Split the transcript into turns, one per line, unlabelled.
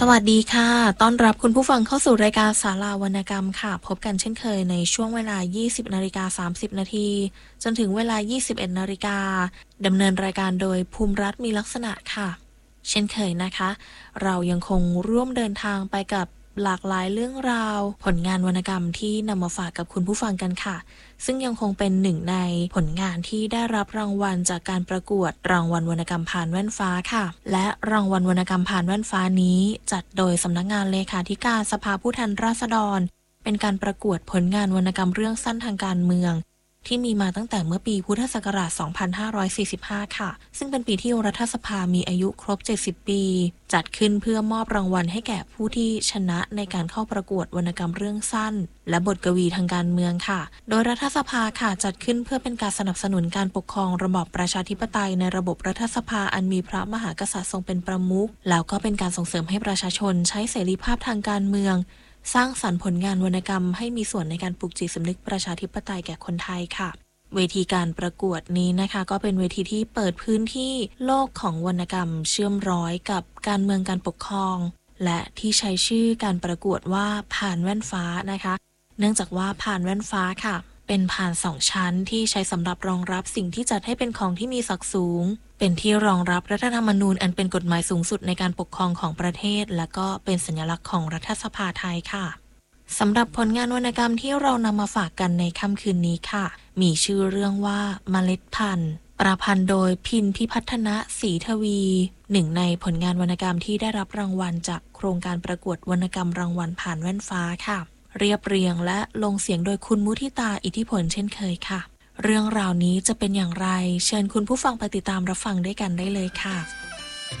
สวัสดีค่ะต้อนรับคุณผู้ฟังเข้าสู่รายการศาลาวรรณกรรมค่ะพบกันเช่นเคยในช่วงเวลา 20:30 นาทีจนถึงเวลา 21 นาฬิกาดำเนินรายการโดยภูมิรัตน์มีลักษณะค่ะเช่นเคยนะคะเรายังคงร่วมเดินทางไปกับหลากหลายเรื่องราวผลงานวรรณกรรมที่นำมาฝากกับคุณผู้ฟังกันค่ะซึ่งยังคงเป็นหนึ่งในผลงานที่ได้รับรางวัลจากการประกวดรางวัลวรรณกรรมผ่านแว่นฟ้าค่ะและรางวัลวรรณกรรมผ่านแว่นฟ้านี้จัดโดยสำนักงานเลขาธิการสภาผู้แทนราษฎรเป็นการประกวดผลงานวรรณกรรมเรื่องสั้นทางการเมืองที่มีมาตั้งแต่เมื่อปีพุทธศักราช 2545 ค่ะซึ่งเป็นปีที่รัฐสภามีอายุครบ 70 ปีจัดขึ้นเพื่อมอบรางวัลให้แก่ผู้ที่ชนะในการเข้าประกวดวรรณกรรมเรื่องสั้นและบทกวีทางการเมืองค่ะโดยรัฐสภาค่ะจัดขึ้นเพื่อเป็นการสนับสนุนการปกครองระบอบประชาธิปไตยในระบบรัฐสภาอันมีพระมหากษัตริย์ทรงเป็นประมุขแล้วก็เป็นการส่งเสริมให้ประชาชนใช้เสรีภาพทางการเมืองสร้างสรรค์ผลงานวรรณกรรมให้มีส่วนในการปลุกจิตสำนึกประชาธิปไตยแก่คนไทยค่ะเวทีการประกวดนี้นะคะก็เป็นเวทีที่เปิดพื้นที่โลกของวรรณกรรมเชื่อมร้อยกับการเมืองการปกครองและที่ใช้ชื่อการประกวดว่าผ่านแว่นฟ้านะคะเนื่องจากว่าผ่านแว่นฟ้าค่ะเป็นผ่าน2ชั้นที่ใช้สำหรับรองรับสิ่งที่จัดให้เป็นของที่มีศักดิ์สูงเป็นที่รองรับรัฐธรรมนูญอันเป็นกฎหมายสูงสุดในการปกครองของประเทศและก็เป็นสัญลักษณ์ของรัฐสภาไทยค่ะสำหรับผลงานวรรณกรรมที่เรานำมาฝากกันในค่ำคืนนี้ค่ะมีชื่อเรื่องว่าเมล็ดพันธุ์ประพันธ์โดยพินพิพัฒนะศรีทวีหนึ่งในผลงานวรรณกรรมที่ได้รับรางวัลจากโครงการประกวดวรรณกรรมรางวัลผ่านแว่นฟ้าค่ะเรียบเรียงและลงเสียงโดยคุณมุทิตาอิทธิพลเช่นเคยค่ะเรื่องราวนี้จะเป็นอย่างไรเชิญคุณผู้ฟังไปติดตามรับฟังด้วยกันได้เลยค่ะ